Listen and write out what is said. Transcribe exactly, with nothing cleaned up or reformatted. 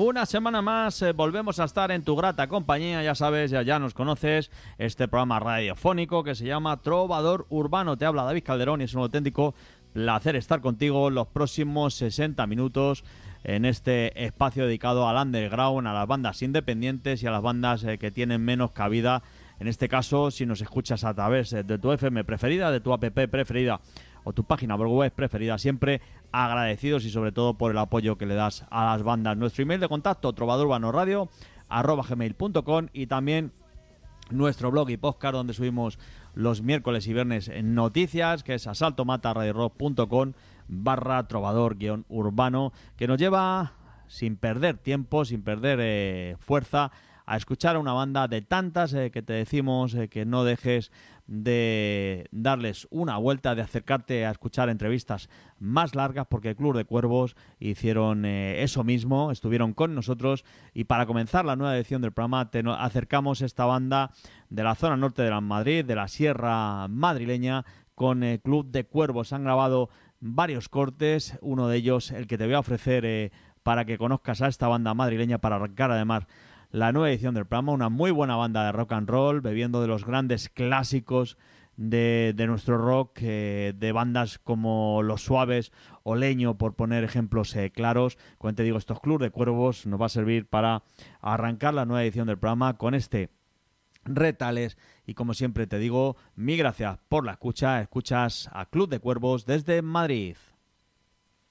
Una semana más eh, volvemos a estar en tu grata compañía, ya sabes, ya, ya nos conoces, este programa radiofónico que se llama Trovador Urbano. Te habla David Calderón y es un auténtico placer estar contigo los próximos sesenta minutos en este espacio dedicado al underground, a las bandas independientes y a las bandas eh, que tienen menos cabida. En este caso, si nos escuchas a través de tu F M preferida, de tu app preferida o tu página web preferida, siempre agradecidos y sobre todo por el apoyo que le das a las bandas. Nuestro email de contacto, trovadorurbaноradio arroba gmail punto com, y también nuestro blog y podcast donde subimos los miércoles y viernes en noticias, que es asaltomataradiorock.com barra trovador guión urbano, que nos lleva sin perder tiempo, sin perder eh, fuerza, a escuchar a una banda de tantas eh, que te decimos eh, que no dejes de darles una vuelta, de acercarte a escuchar entrevistas más largas, porque el Club de Cuervos hicieron eh, eso mismo, estuvieron con nosotros, y para comenzar la nueva edición del programa te no- acercamos esta banda de la zona norte de la Madrid, de la Sierra madrileña, con el Club de Cuervos. Han grabado varios cortes, uno de ellos el que te voy a ofrecer eh, para que conozcas a esta banda madrileña, para arrancar además la nueva edición del programa. Una muy buena banda de rock and roll, bebiendo de los grandes clásicos de, de nuestro rock, eh, de bandas como Los Suaves o Leño, por poner ejemplos eh, claros. Como te digo, estos Club de Cuervos nos va a servir para arrancar la nueva edición del programa con este Retales. Y como siempre te digo, mil gracias por la escucha. Escuchas a Club de Cuervos desde Madrid.